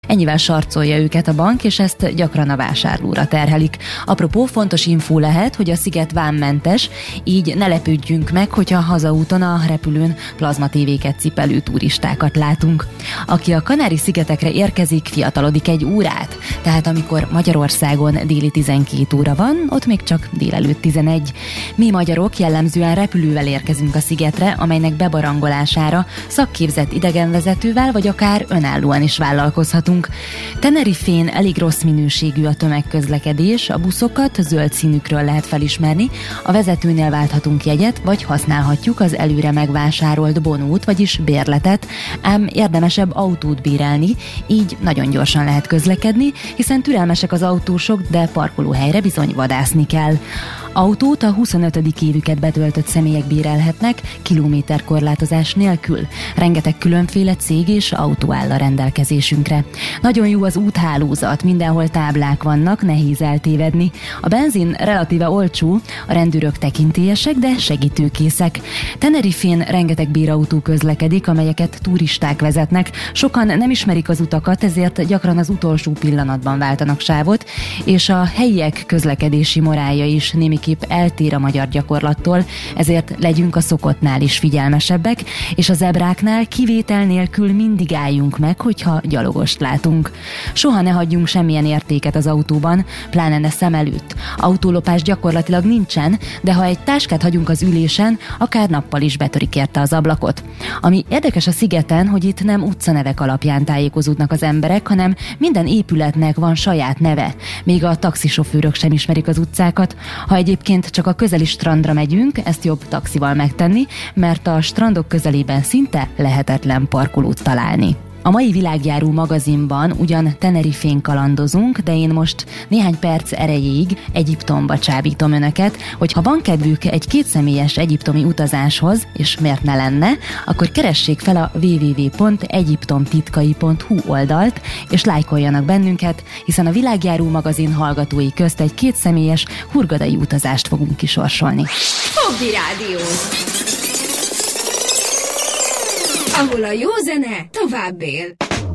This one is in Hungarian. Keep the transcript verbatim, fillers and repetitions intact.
Ennyivel sarcolja őket a bank, és ezt gyakran a vásárlóra terhelik. Apropó, fontos infó lehet, hogy a sziget vámmentes, így ne lepődjünk meg, hogyha hazaúton a repülőn plazmatévéket cipelő turistákat látunk. Aki a Kanári-szigetekre érkezik, fiatalodik egy órát, tehát amikor Magyarországon déli tizenkét óra van, ott még csak délelőtt tizenegy. Mi magyarok jellemzően repülővel érkezünk a szigetre, amelynek bebarangolására szakképzett idegenvezetővel vagy akár önállóan is vállalkozhatunk. Tenerifén elég rossz minőségű a tömegközlekedés, a buszokat zöld színükről lehet felismerni, a vezetőnél válthatunk jegyet, vagy használhatjuk az előre megvásárolt bonót, vagyis bérletet, ám érdemesebb autót bérelni, így nagyon gyorsan lehet közlekedni, hiszen türelmesek az autósok, de parkolóhelyre bizony vadászni kell. Autót a huszonötödik évüket betöltött személyek bérelhetnek, kilométerkorlátozás nélkül. Rengeteg különféle cég és autó áll a rendelkezésünkre. Nagyon jó az úthálózat, mindenhol táblák vannak, nehéz eltévedni. A benzin relatíve olcsó, a rendőrök tekintélyesek, de segítőkészek. Tenerifén rengeteg bérautó közlekedik, amelyeket turisták vezetnek. Sokan nem ismerik az utakat, ezért gyakran az utolsó pillanatban váltanak sávot, és a helyiek közlekedési morálja is némi kép eltér a magyar gyakorlattól, ezért legyünk a szokottnál is figyelmesebbek, és a zebráknál kivétel nélkül mindig álljunk meg, hogyha gyalogost látunk. Soha ne hagyjunk semmilyen értéket az autóban, pláne ne szem előtt. Autólopás gyakorlatilag nincsen, de ha egy táskát hagyunk az ülésen, akár nappal is betörik érte az ablakot. Ami érdekes a szigeten, hogy itt nem utcanevek alapján tájékozódnak az emberek, hanem minden épületnek van saját neve. Még a taxisofőrök sem ismerik az utcákat. Ha egyébként csak a közeli strandra megyünk, ezt jobb taxival megtenni, mert a strandok közelében szinte lehetetlen parkolót találni. A mai világjáró magazinban ugyan Tenerifén kalandozunk, de én most néhány perc erejéig Egyiptomba csábítom önöket, hogy ha van kedvük egy kétszemélyes egyiptomi utazáshoz, és miért ne lenne, akkor keressék fel a double-u double-u double-u pont egyiptomtitkai pont hu oldalt, és lájkoljanak bennünket, hiszen a világjáró magazin hallgatói közt egy kétszemélyes hurgadai utazást fogunk kisorsolni. Fogdi Rádió! Ahol a jó zene tovább él.